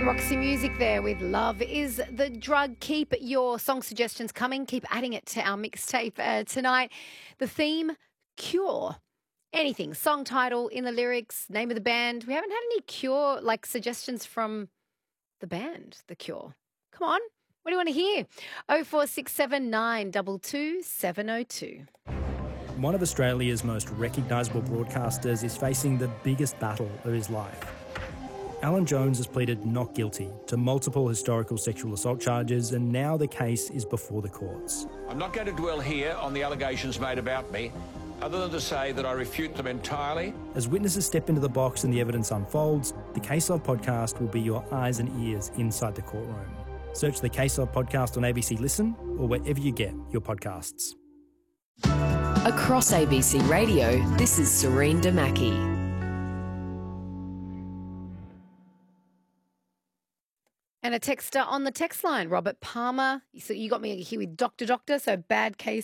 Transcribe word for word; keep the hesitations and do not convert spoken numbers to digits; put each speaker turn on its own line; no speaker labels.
Roxy Music there with Love is the Drug. Keep your song suggestions coming. Keep adding it to our mixtape uh, tonight. The theme, Cure. Anything, song title, in the lyrics, name of the band. We haven't had any Cure, like, suggestions from the band, The Cure. Come on. What do you want to hear? oh four six seven nine two two seven oh two.
One of Australia's most recognisable broadcasters is facing the biggest battle of his life. Alan Jones has pleaded not guilty to multiple historical sexual assault charges, and now the case is before the courts.
I'm not going to dwell here on the allegations made about me, other than to say that I refute them entirely.
As witnesses step into the box and the evidence unfolds, the Case Of podcast will be your eyes and ears inside the courtroom. Search the Case Of podcast on A B C Listen or wherever you get your podcasts.
Across A B C Radio, this is Serene Damaki.
And a texter on the text line, Robert Palmer. So you got me here with Doctor Doctor, so bad case